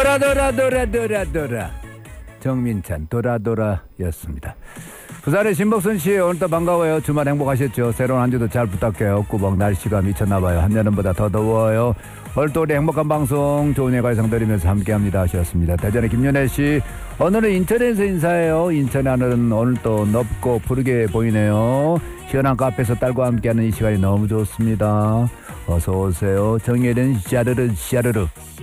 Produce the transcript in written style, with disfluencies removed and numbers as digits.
도라 정민찬 도라였습니다. 부산의 신복순씨 오늘도 반가워요. 주말 행복하셨죠? 새로운 한 주도 잘 부탁해요. 꾸벅 날씨가 미쳤나봐요. 한여름보다 더 더워요. 오늘도 우리 행복한 방송 좋은 예가성 드리면서 함께합니다 하셨습니다. 대전의 김윤혜씨 오늘은 인천에서 인사해요. 인천의 하늘은 오늘도 넓고 푸르게 보이네요. 시원한 카페에서 딸과 함께하는 이 시간이 너무 좋습니다. 어서오세요. 정혜련 샤르르